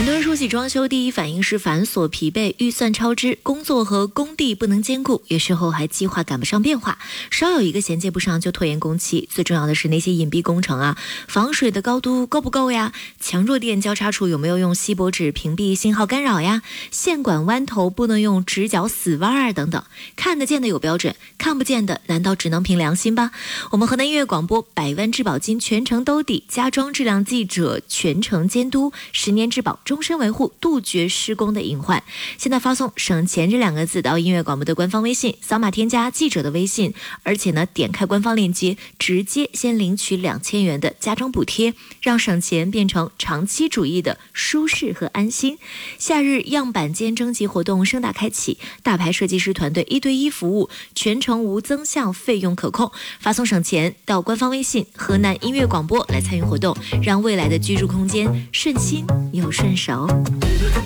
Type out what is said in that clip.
很多人说起装修，第一反应是繁琐疲惫、预算超支，工作和工地不能兼顾，有时候还计划赶不上变化，稍有一个衔接不上就拖延工期。最重要的是那些隐蔽工程啊，防水的高度够不够呀？强弱电交叉处有没有用锡箔纸屏蔽信号干扰呀？线管弯头不能用直角死弯啊等等。看得见的有标准，看不见的难道只能凭良心吧？我们河南音乐广播100万质保金全程兜底，家装质量记者全程监督，10年质保终身维护，杜绝施工的隐患。现在发送省钱这2个字到音乐广播的官方微信，扫码添加记者的微信，而且呢点开官方链接，直接先领取2000元的家装补贴，让省钱变成长期主义的舒适和安心。夏日样板间征集活动盛大开启，大牌设计师团队1对1服务，全程无增项，费用可控。发送省钱到官方微信河南音乐广播来参与活动，让未来的居住空间顺心又顺手。